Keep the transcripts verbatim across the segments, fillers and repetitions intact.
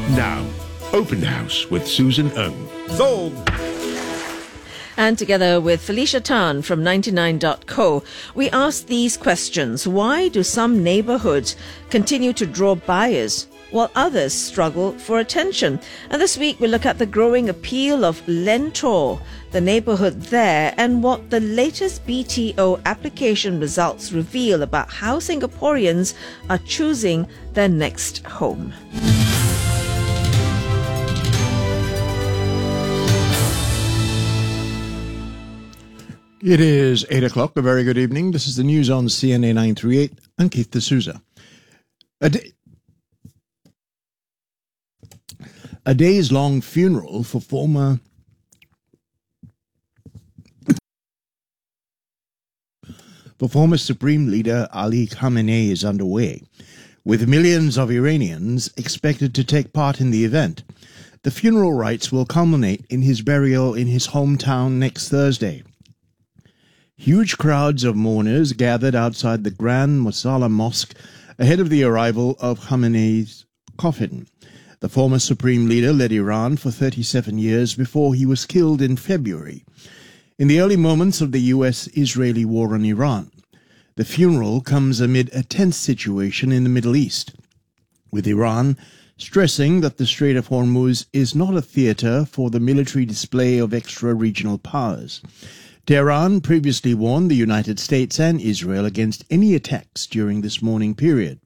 Now, Open House with Susan Ng. Sold! And together with Felicia Tan from ninety-nine dot co, we asked these questions. Why do some neighborhoods continue to draw buyers while others struggle for attention? And this week we look at the growing appeal of Lentor, the neighborhood there, and what the latest B T O application results reveal about how Singaporeans are choosing their next home. It is eight o'clock. A very good evening. This is the news on C N A nine thirty-eight. I'm Keith D'Souza. A, day, a days-long funeral for former for former Supreme Leader Ali Khamenei is underway, with millions of Iranians expected to take part in the event. The funeral rites will culminate in his burial in his hometown next Thursday. Huge crowds of mourners gathered outside the Grand Mosalla Mosque ahead of the arrival of Khamenei's coffin. The former supreme leader led Iran for thirty-seven years before he was killed in February, in the early moments of the U S Israeli war on Iran. The funeral comes amid a tense situation in the Middle East, with Iran stressing that the Strait of Hormuz is not a theater for the military display of extra-regional powers. Tehran previously warned the United States and Israel against any attacks during this mourning period.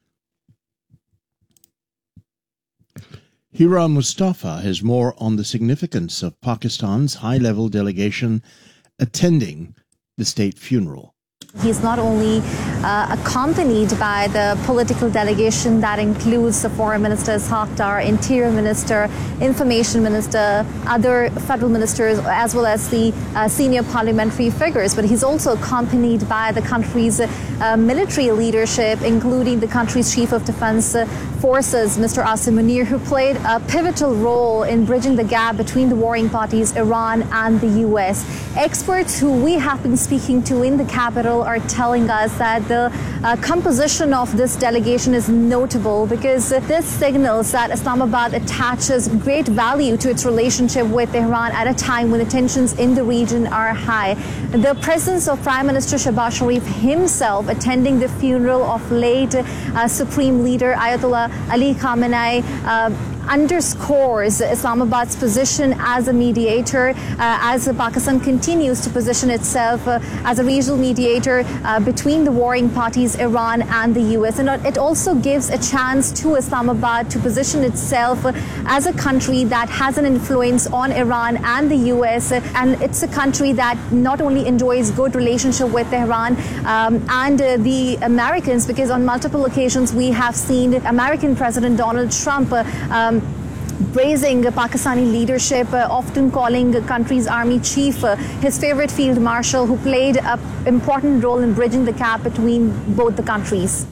Hira Mustafa has more on the significance of Pakistan's high-level delegation attending the state funeral. He's not only uh, accompanied by the political delegation that includes the Foreign Minister Ishaq Dar, Interior Minister, Information Minister, other federal ministers, as well as the uh, senior parliamentary figures, but he's also accompanied by the country's uh, military leadership, including the country's Chief of Defense Forces, Mister Asim Munir, who played a pivotal role in bridging the gap between the warring parties, Iran and the U S. Experts who we have been speaking to in the capital are telling us that the uh, composition of this delegation is notable because this signals that Islamabad attaches great value to its relationship with Tehran at a time when the tensions in the region are high. The presence of Prime Minister Shehbaz Sharif himself attending the funeral of late uh, Supreme Leader Ayatollah Ali Khamenei uh, underscores Islamabad's position as a mediator, uh, as Pakistan continues to position itself uh, as a regional mediator uh, between the warring parties, Iran and the U S. And it also gives a chance to Islamabad to position itself uh, as a country that has an influence on Iran and the U S. And it's a country that not only enjoys good relationship with Tehran um, and uh, the Americans, because on multiple occasions we have seen American President Donald Trump uh, um, praising Pakistani leadership, uh, often calling the country's army chief uh, his favorite field marshal, who played an important role in bridging the gap between both the countries.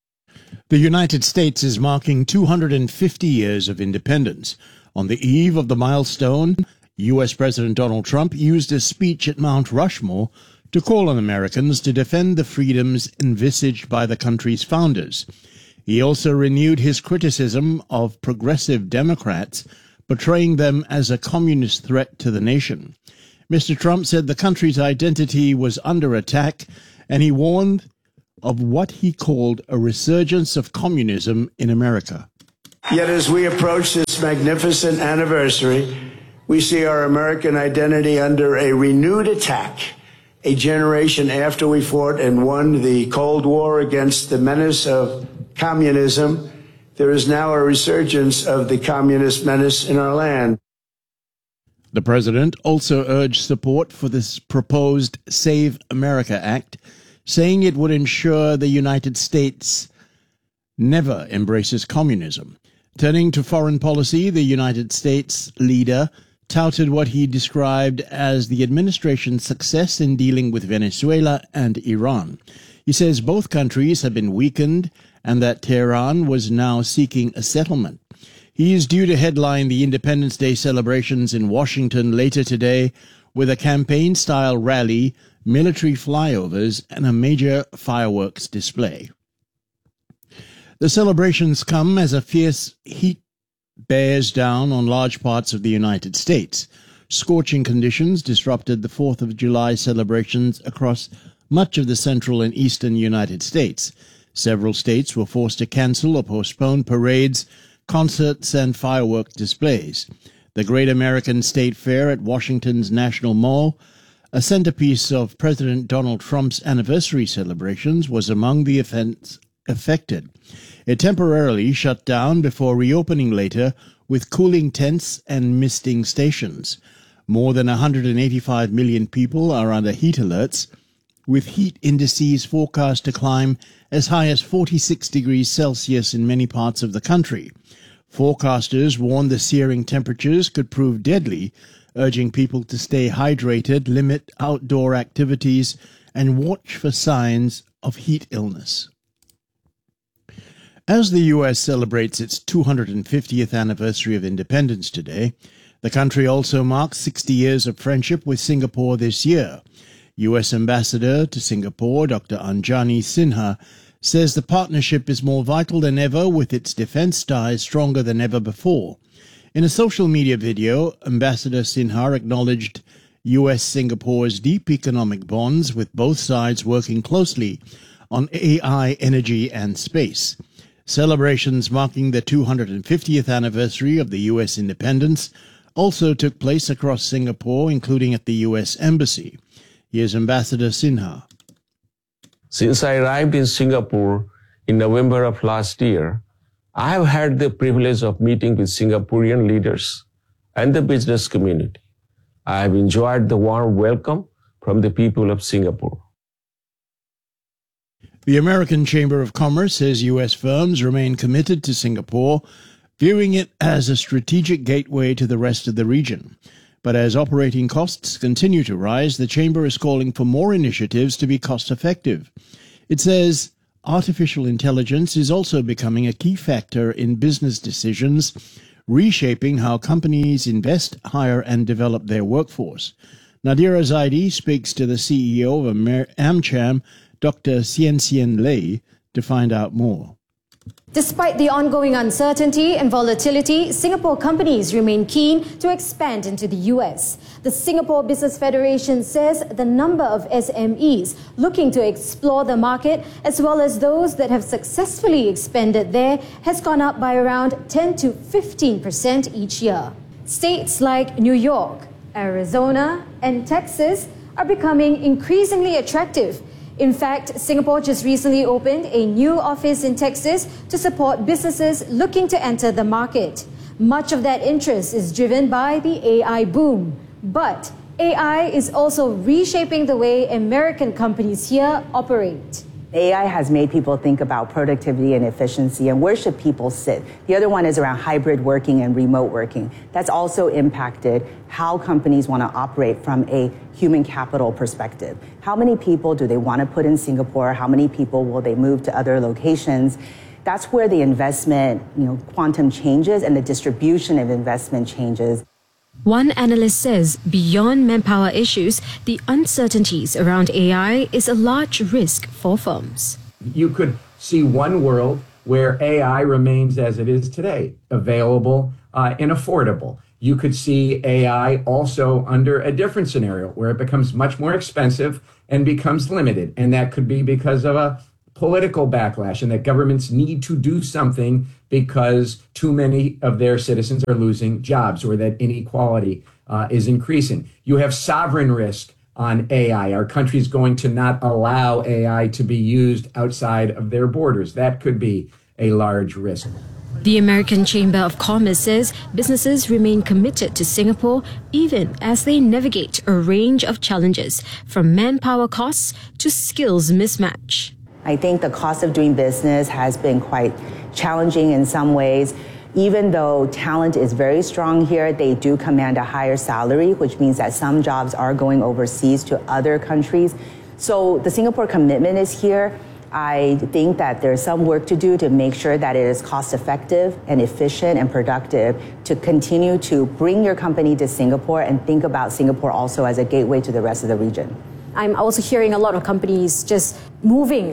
The United States is marking two hundred fifty years of independence. On the eve of the milestone, U S President Donald Trump used a speech at Mount Rushmore to call on Americans to defend the freedoms envisaged by the country's founders. He also renewed his criticism of progressive Democrats, portraying them as a communist threat to the nation. Mister Trump said the country's identity was under attack, and he warned of what he called a resurgence of communism in America. Yet as we approach this magnificent anniversary, we see our American identity under a renewed attack. A generation after we fought and won the Cold War against the menace of communism, there is now a resurgence of the communist menace in our land. The president also urged support for this proposed Save America Act, saying it would ensure the United States never embraces communism. Turning to foreign policy, the United States leader touted what he described as the administration's success in dealing with Venezuela and Iran. He says both countries have been weakened and that Tehran was now seeking a settlement. He is due to headline the Independence Day celebrations in Washington later today with a campaign-style rally, military flyovers, and a major fireworks display. The celebrations come as a fierce heat bears down on large parts of the United States. Scorching conditions disrupted the fourth of July celebrations across much of the central and eastern United States. Several states were forced to cancel or postpone parades, concerts, and firework displays. The Great American State Fair at Washington's National Mall, a centerpiece of President Donald Trump's anniversary celebrations, was among the events affected. It temporarily shut down before reopening later with cooling tents and misting stations. More than one hundred eighty-five million people are under heat alerts, with heat indices forecast to climb as high as forty-six degrees Celsius in many parts of the country. Forecasters warn the searing temperatures could prove deadly, urging people to stay hydrated, limit outdoor activities, and watch for signs of heat illness. As the U S celebrates its two hundred fiftieth anniversary of independence today, the country also marks sixty years of friendship with Singapore this year. U S Ambassador to Singapore, Doctor Anjani Sinha, says the partnership is more vital than ever, with its defense ties stronger than ever before. In a social media video, Ambassador Sinha acknowledged U S Singapore's deep economic bonds, with both sides working closely on A I, energy, and space. Celebrations marking the two hundred fiftieth anniversary of the U S independence also took place across Singapore, including at the U S Embassy. Here's Ambassador Sinha. Since I arrived in Singapore in November of last year, I have had the privilege of meeting with Singaporean leaders and the business community. I have enjoyed the warm welcome from the people of Singapore. The American Chamber of Commerce says U S firms remain committed to Singapore, viewing it as a strategic gateway to the rest of the region. But as operating costs continue to rise, the Chamber is calling for more initiatives to be cost-effective. It says artificial intelligence is also becoming a key factor in business decisions, reshaping how companies invest, hire, and develop their workforce. Nadira Zaidi speaks to the C E O of AmCham, Doctor Sien Sien Lei, to find out more. Despite the ongoing uncertainty and volatility, Singapore companies remain keen to expand into the U S. The Singapore Business Federation says the number of S M Es looking to explore the market, as well as those that have successfully expanded there, has gone up by around ten to fifteen percent each year. States like New York, Arizona, and Texas are becoming increasingly attractive. In fact, Singapore just recently opened a new office in Texas to support businesses looking to enter the market. Much of that interest is driven by the A I boom. But A I is also reshaping the way American companies here operate. A I has made people think about productivity and efficiency and where should people sit. The other one is around hybrid working and remote working. That's also impacted how companies want to operate from a human capital perspective. How many people do they want to put in Singapore? How many people will they move to other locations? That's where the investment, you know, quantum changes and the distribution of investment changes. One analyst says beyond manpower issues, the uncertainties around A I is a large risk for firms. You could see one world where A I remains as it is today, available uh, and affordable. You could see A I also under a different scenario where it becomes much more expensive and becomes limited. And that could be because of a political backlash and that governments need to do something because too many of their citizens are losing jobs or that inequality uh, is increasing. You have sovereign risk on A I. Our country is going to not allow A I to be used outside of their borders. That could be a large risk. The American Chamber of Commerce says businesses remain committed to Singapore even as they navigate a range of challenges, from manpower costs to skills mismatch. I think the cost of doing business has been quite challenging in some ways. Even though talent is very strong here, they do command a higher salary, which means that some jobs are going overseas to other countries. So the Singapore commitment is here. I think that there's some work to do to make sure that it is cost effective and efficient and productive to continue to bring your company to Singapore and think about Singapore also as a gateway to the rest of the region. I'm also hearing a lot of companies just moving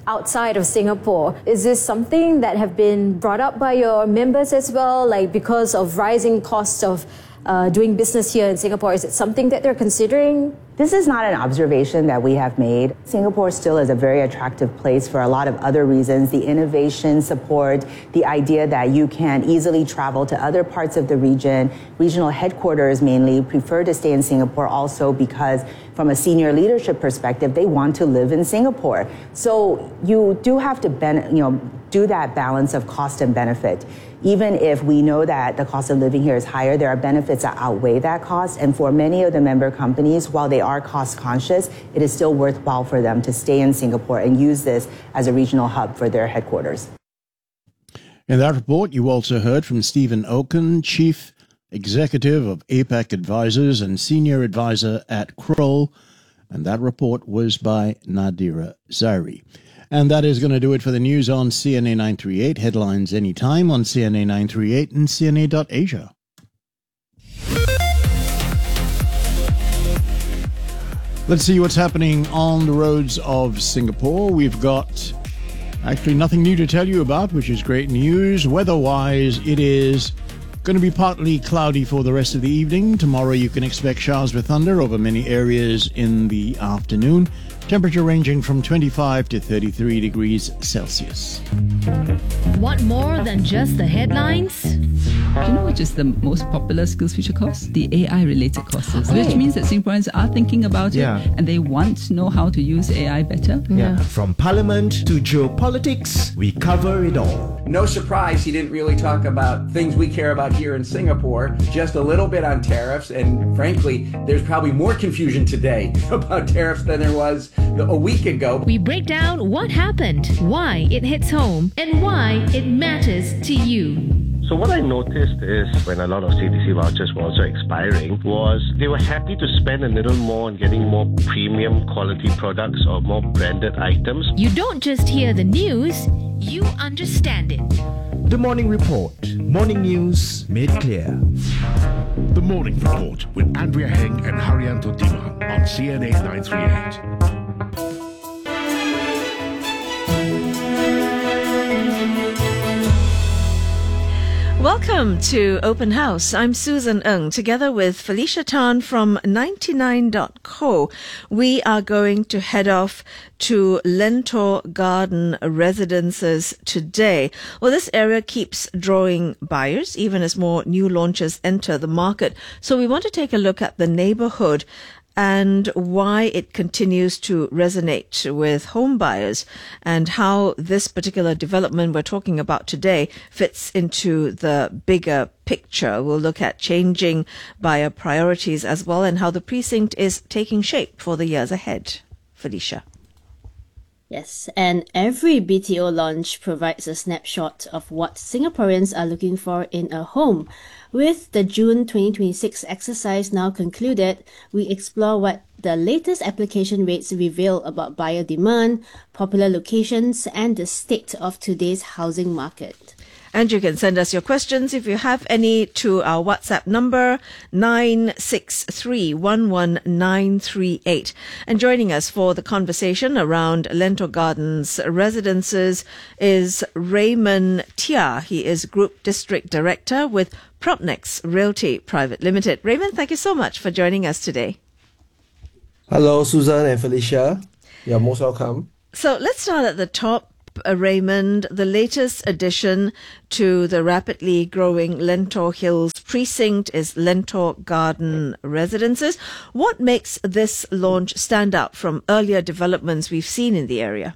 outside of Singapore. Is this something that have been brought up by your members as well, like because of rising costs of uh, doing business here in Singapore? Is it something that they're considering? This is not an observation that we have made. Singapore still is a very attractive place for a lot of other reasons. The innovation support, the idea that you can easily travel to other parts of the region. Regional headquarters mainly prefer to stay in Singapore also because from a senior leadership perspective, they want to live in Singapore. So you do have to ben- you know, do that balance of cost and benefit. Even if we know that the cost of living here is higher, there are benefits that outweigh that cost. And for many of the member companies, while they are cost conscious, it is still worthwhile for them to stay in Singapore and use this as a regional hub for their headquarters. In that report, you also heard from Stephen Okun, Chief Executive of APAC Advisors and Senior Advisor at Kroll, and that report was by Nadira Zairi. And that is going to do it for the news on C N A nine thirty-eight. Headlines anytime on C N A nine thirty-eight and C N A dot asia. Let's see what's happening on the roads of Singapore. We've got actually nothing new to tell you about, which is great news. Weather-wise, it is going to be partly cloudy for the rest of the evening. Tomorrow you can expect showers with thunder over many areas in the afternoon. Temperature ranging from twenty-five to thirty-three degrees Celsius. Want more than just the headlines? Do you know which is the most popular SkillsFuture course? The A I-related courses, which means that Singaporeans are thinking about Yeah. it and they want to know how to use A I better. Yeah. From parliament to geopolitics, we cover it all. No surprise he didn't really talk about things we care about here in Singapore, just a little bit on tariffs, and frankly, there's probably more confusion today about tariffs than there was a week ago. We break down what happened, why it hits home, and why it matters to you. So what I noticed is when a lot of C D C vouchers were also expiring was they were happy to spend a little more on getting more premium quality products or more branded items. You don't just hear the news, you understand it. The Morning Report. Morning news made clear. The Morning Report with Andrea Heng and Haryanto Diman on C N A nine thirty-eight. Welcome to Open House. I'm Susan Ng, together with Felicia Tan from ninety-nine dot co. We are going to head off to Lentor Garden Residences today. Well, this area keeps drawing buyers, even as more new launches enter the market. So we want to take a look at the neighborhood and why it continues to resonate with home buyers and how this particular development we're talking about today fits into the bigger picture. We'll look at changing buyer priorities as well and how the precinct is taking shape for the years ahead. Felicia. Yes, and every B T O launch provides a snapshot of what Singaporeans are looking for in a home. With the June twenty twenty-six exercise now concluded, we explore what the latest application rates reveal about buyer demand, popular locations, and the state of today's housing market. And you can send us your questions if you have any to our WhatsApp number nine six three one one nine three eight. And joining us for the conversation around Lentor Gardens Residences is Raymond Tia. He is Group District Director with Propnex Realty Private Limited. Raymond, thank you so much for joining us today. Hello, Susan and Felicia. You're most welcome. So let's start at the top. Uh, Raymond, the latest addition to the rapidly growing Lentor Hills precinct is Lentor Garden Residences. What makes this launch stand out from earlier developments we've seen in the area?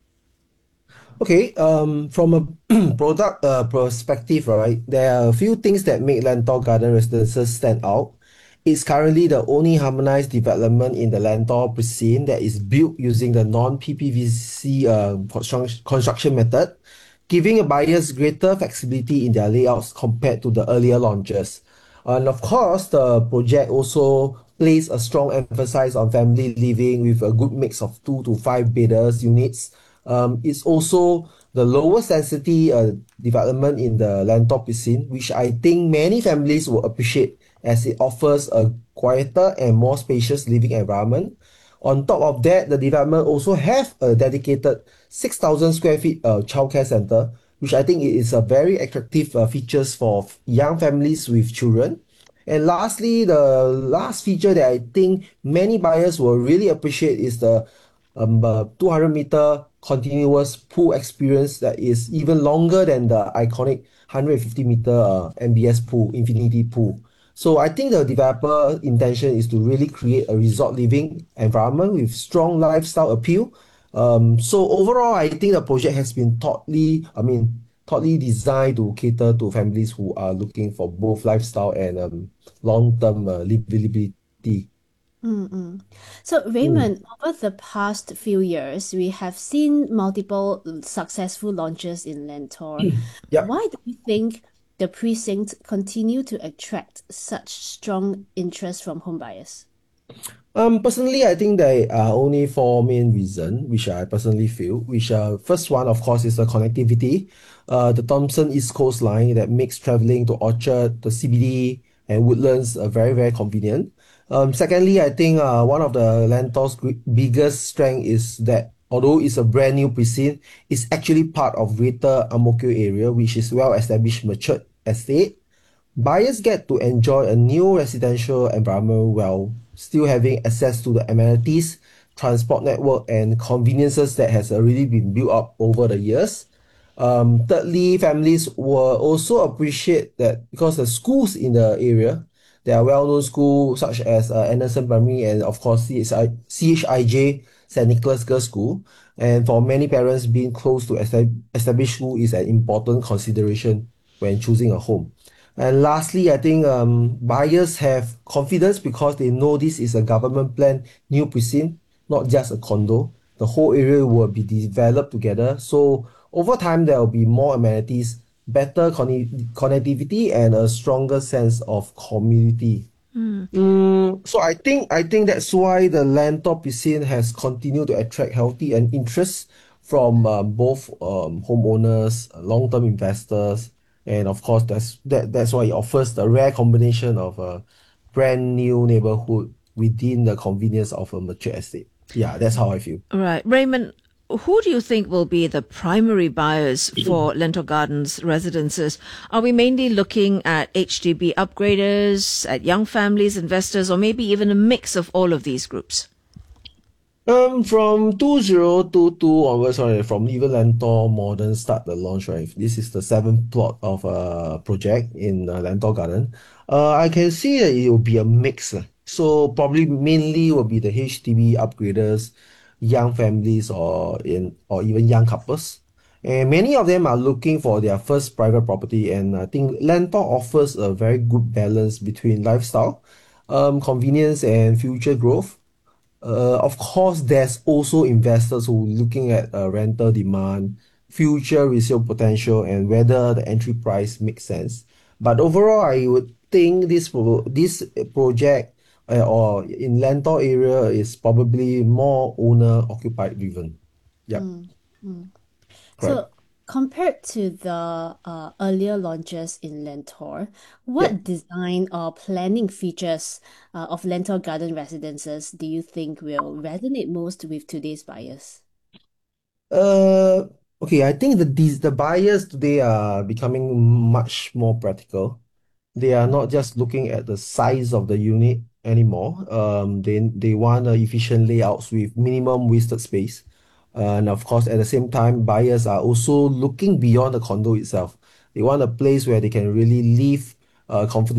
Okay, um, from a product uh, perspective, right, there are a few things that make Lentor Garden Residences stand out. It's currently the only harmonized development in the Lentor precinct that is built using the non-P P V C uh, construction method, giving buyers greater flexibility in their layouts compared to the earlier launches. And of course, the project also places a strong emphasis on family living with a good mix of two to five bedders units. Um, it's also the lowest density uh, development in the Lentor precinct, which I think many families will appreciate as it offers a quieter and more spacious living environment. On top of that, the development also have a dedicated six thousand square feet uh, childcare center, which I think is a very attractive uh, features for young families with children. And lastly, the last feature that I think many buyers will really appreciate is the um, uh, two hundred meter continuous pool experience that is even longer than the iconic one hundred fifty meter uh, M B S pool, Infinity Pool. So I think the developer intention is to really create a resort living environment with strong lifestyle appeal. Um, so overall, I think the project has been thoughtfully, I mean, thoughtfully designed to cater to families who are looking for both lifestyle and um, long-term uh, livability. Mm-mm. So, Raymond, over the past few years, we have seen multiple successful launches in Lentor. Yep. Why do you think the precinct continue to attract such strong interest from home buyers? Um, personally, I think there are only four main reasons, which I personally feel. Which uh, first one, of course, is the connectivity. Uh, the Thomson East Coast Line that makes traveling to Orchard, the C B D, and Woodlands uh, very, very convenient. Um, secondly, I think uh, one of the Lentor's gr- biggest strength is that although it's a brand new precinct, it's actually part of Greater Ang Mo Kio area, which is well-established, matured estate. Buyers get to enjoy a new residential environment while still having access to the amenities, transport network, and conveniences that has already been built up over the years. Um, thirdly, families will also appreciate that because the schools in the area, there are well-known schools such as uh, Anderson Primary and of course C H I, C H I J Saint Nicholas Girls School. And for many parents, being close to estab- established school is an important consideration when choosing a home. And lastly, I think um, buyers have confidence because they know this is a government planned new precinct, not just a condo. The whole area will be developed together. So over time, there will be more amenities, better conne- connectivity, and a stronger sense of community. Mm. Mm, so I think I think that's why the Lentor precinct has continued to attract healthy and interest from uh, both um, homeowners, long-term investors, and of course that's that that's why it offers the rare combination of a brand new neighborhood within the convenience of a mature estate. Yeah, that's how I feel. Right. Raymond, who do you think will be the primary buyers for Lentor Gardens residences? Are we mainly looking at H D B upgraders, at young families, investors, or maybe even a mix of all of these groups? Um, from two thousand twenty-two onwards, sorry, from even Lentor Modern start the launch, right? This is the seventh plot of a project in uh, Lentor Garden. Uh, I can see that it will be a mix. So probably mainly will be the H D B upgraders, young families, or in or even young couples. And many of them are looking for their first private property, and I think Lentor offers a very good balance between lifestyle, um, convenience, and future growth. Uh, of course, there's also investors who are looking at uh, rental demand, future resale potential, and whether the entry price makes sense. But overall, I would think this pro- this project uh, or in Lentor area is probably more owner occupied driven. Yeah. Mm, mm. Correct. So, compared to the uh, earlier launches in Lentor, what Yeah. design or planning features uh, of Lentor Garden residences do you think will resonate most with today's buyers? Uh, okay, I think the these the buyers today are becoming much more practical. They are not just looking at the size of the unit anymore. Um, they they want uh, efficient layouts with minimum wasted space. Uh, and of course, at the same time, buyers are also looking beyond the condo itself. They want a place where they can really live uh, comfortably